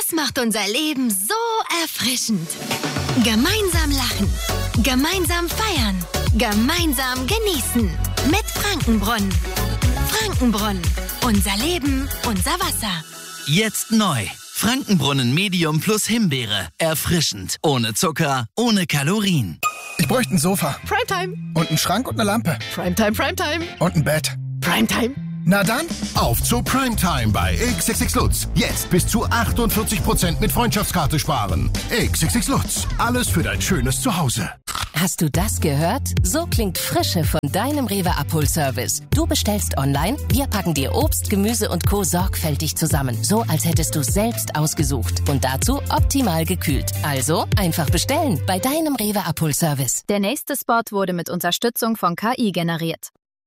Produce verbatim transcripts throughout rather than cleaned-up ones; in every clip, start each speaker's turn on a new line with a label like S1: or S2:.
S1: Das macht unser Leben so erfrischend. Gemeinsam lachen, gemeinsam feiern, gemeinsam genießen. Mit Frankenbrunnen. Frankenbrunnen. Unser Leben, unser Wasser.
S2: Jetzt neu. Frankenbrunnen Medium plus Himbeere. Erfrischend. Ohne Zucker, ohne Kalorien.
S3: Ich bräuchte ein Sofa.
S4: Primetime.
S3: Und einen Schrank und eine Lampe.
S4: Primetime, Primetime.
S3: Und ein Bett.
S4: Primetime.
S3: Na dann,
S5: auf zu Primetime bei X X X Lutz. Jetzt bis zu achtundvierzig Prozent mit Freundschaftskarte sparen. X X X Lutz. Alles für dein schönes Zuhause.
S6: Hast du das gehört? So klingt Frische von deinem Rewe Abholservice. Du bestellst online, wir packen dir Obst, Gemüse und Co. sorgfältig zusammen. So, als hättest du es selbst ausgesucht. Und dazu optimal gekühlt. Also einfach bestellen bei deinem Rewe Abholservice.
S7: Der nächste Spot wurde mit Unterstützung von K I generiert.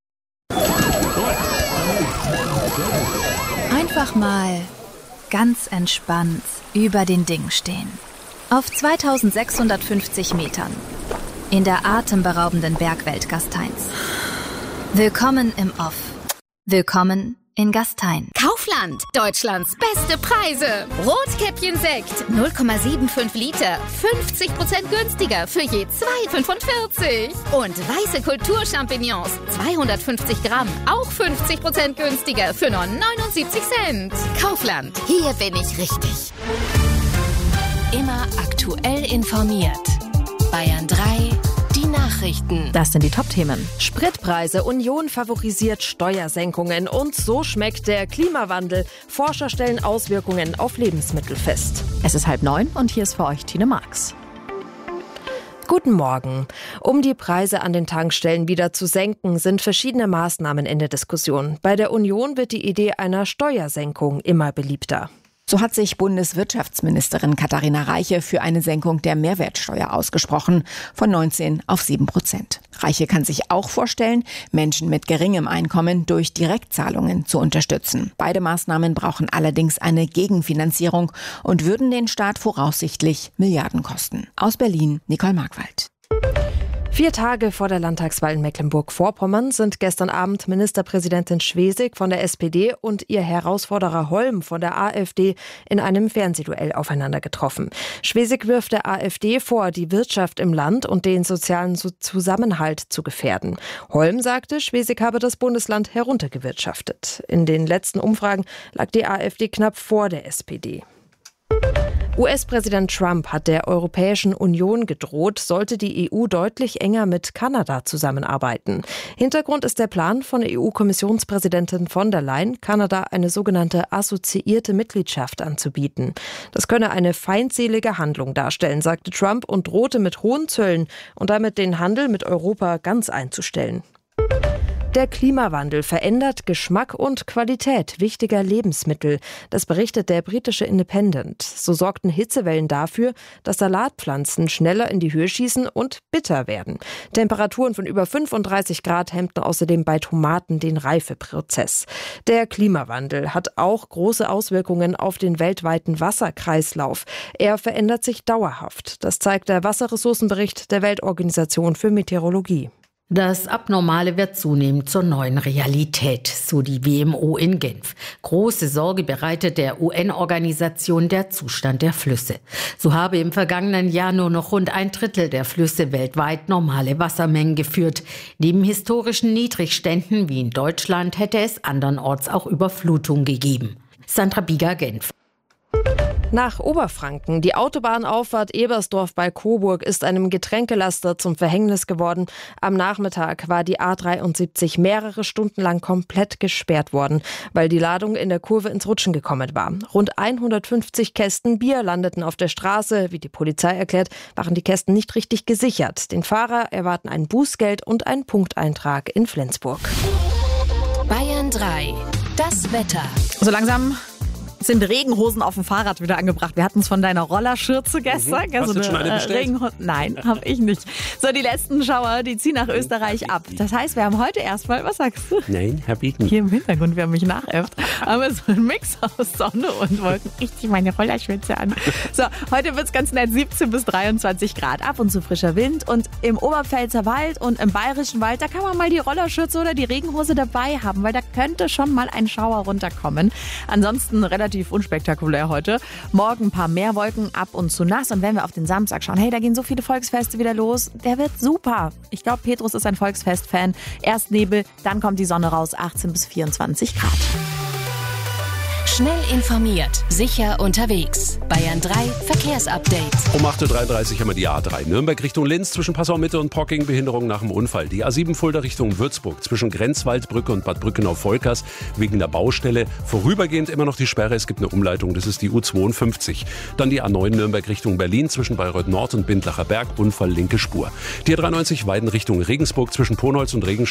S7: Einfach mal ganz entspannt über den Dingen stehen. Auf zweitausendsechshundertfünfzig Metern. In der atemberaubenden Bergwelt Gasteins. Willkommen im Off. Willkommen in Gastein.
S8: Kaufland, Deutschlands beste Preise. Rotkäppchen-Sekt, null Komma fünfundsiebzig Liter, fünfzig Prozent günstiger für je zwei Komma fünfundvierzig. Und weiße Kulturchampignons, zweihundertfünfzig Gramm, auch fünfzig Prozent günstiger für nur neunundsiebzig Cent. Kaufland, hier bin ich richtig.
S6: Immer aktuell informiert. Bayern drei, die Nachrichten.
S9: Das sind die Top-Themen. Spritpreise, Union favorisiert Steuersenkungen und so schmeckt der Klimawandel. Forscher stellen Auswirkungen auf Lebensmittel fest.
S10: Es ist halb neun und hier ist für euch Tine Marx.
S9: Guten Morgen. Um die Preise an den Tankstellen wieder zu senken, sind verschiedene Maßnahmen in der Diskussion. Bei der Union wird die Idee einer Steuersenkung immer beliebter.
S10: So hat sich Bundeswirtschaftsministerin Katharina Reiche für eine Senkung der Mehrwertsteuer ausgesprochen, von neunzehn auf sieben Prozent. Reiche kann sich auch vorstellen, Menschen mit geringem Einkommen durch Direktzahlungen zu unterstützen. Beide Maßnahmen brauchen allerdings eine Gegenfinanzierung und würden den Staat voraussichtlich Milliarden kosten. Aus Berlin, Nicole Markwald.
S9: Vier Tage vor der Landtagswahl in Mecklenburg-Vorpommern sind gestern Abend Ministerpräsidentin Schwesig von der S P D und ihr Herausforderer Holm von der AfD in einem Fernsehduell aufeinander getroffen. Schwesig wirft der AfD vor, die Wirtschaft im Land und den sozialen Zusammenhalt zu gefährden. Holm sagte, Schwesig habe das Bundesland heruntergewirtschaftet. In den letzten Umfragen lag die AfD knapp vor der S P D. U S-Präsident Trump hat der Europäischen Union gedroht, sollte die E U deutlich enger mit Kanada zusammenarbeiten. Hintergrund ist der Plan von E U-Kommissionspräsidentin von der Leyen, Kanada eine sogenannte assoziierte Mitgliedschaft anzubieten. Das könne eine feindselige Handlung darstellen, sagte Trump und drohte mit hohen Zöllen und damit den Handel mit Europa ganz einzustellen. Der Klimawandel verändert Geschmack und Qualität wichtiger Lebensmittel. Das berichtet der britische Independent. So sorgten Hitzewellen dafür, dass Salatpflanzen schneller in die Höhe schießen und bitter werden. Temperaturen von über fünfunddreißig Grad hemmten außerdem bei Tomaten den Reifeprozess. Der Klimawandel hat auch große Auswirkungen auf den weltweiten Wasserkreislauf. Er verändert sich dauerhaft. Das zeigt der Wasserressourcenbericht der Weltorganisation für Meteorologie.
S11: Das Abnormale wird zunehmend zur neuen Realität, so die W M O in Genf. Große Sorge bereitet der U N-Organisation der Zustand der Flüsse. So habe im vergangenen Jahr nur noch rund ein Drittel der Flüsse weltweit normale Wassermengen geführt. Neben historischen Niedrigständen wie in Deutschland hätte es andernorts auch Überflutung gegeben. Sandra Bieger, Genf.
S9: Nach Oberfranken. Die Autobahnauffahrt Ebersdorf bei Coburg ist einem Getränkelaster zum Verhängnis geworden. Am Nachmittag war die A dreiundsiebzig mehrere Stunden lang komplett gesperrt worden, weil die Ladung in der Kurve ins Rutschen gekommen war. Rund hundertfünfzig Kästen Bier landeten auf der Straße. Wie die Polizei erklärt, waren die Kästen nicht richtig gesichert. Den Fahrer erwarten ein Bußgeld und einen Punkteintrag in Flensburg.
S6: Bayern drei. Das Wetter.
S10: So langsam sind Regenhosen auf dem Fahrrad wieder angebracht. Wir hatten es von deiner Rollerschürze gestern.
S12: Mhm. Hast
S10: so
S12: du schon eine
S10: äh,
S12: bestellt?
S10: Regenho- Nein, habe ich nicht. So, die letzten Schauer, die ziehen nach Österreich ab. Das heißt, wir haben heute erstmal, was sagst du?
S12: Nein, hab ich nicht.
S10: Hier im Hintergrund, wer mich nachäfft, haben wir so einen Mix aus Sonne und Wolken. Richtig meine Rollerschürze an. So, heute wird es ganz nett, siebzehn bis dreiundzwanzig Grad. Ab und zu frischer Wind. Und im Oberpfälzer Wald und im Bayerischen Wald, da kann man mal die Rollerschürze oder die Regenhose dabei haben, weil da könnte schon mal ein Schauer runterkommen. Ansonsten relativ
S4: relativ unspektakulär heute. Morgen ein paar mehr Wolken, ab und zu nass. Und wenn wir auf den Samstag schauen, hey, da gehen so viele Volksfeste wieder los. Der wird super. Ich glaube, Petrus ist ein Volksfest-Fan. Erst Nebel, dann kommt die Sonne raus, achtzehn bis vierundzwanzig Grad.
S6: Schnell informiert, sicher unterwegs. Bayern drei Verkehrsupdate.
S12: Um acht Uhr dreiunddreißig haben wir die A drei. Nürnberg Richtung Linz zwischen Passau-Mitte und Pocking, Behinderung nach dem Unfall. Die A sieben Fulda Richtung Würzburg zwischen Grenzwaldbrücke und Bad Brückenau-Volkers wegen der Baustelle. Vorübergehend immer noch die Sperre, es gibt eine Umleitung, das ist die U zweiundfünfzig. Dann die A neun Nürnberg Richtung Berlin zwischen Bayreuth Nord und Bindlacher Berg, Unfall linke Spur. Die A dreiundneunzig Weiden Richtung Regensburg zwischen Ponholz und Regenstein.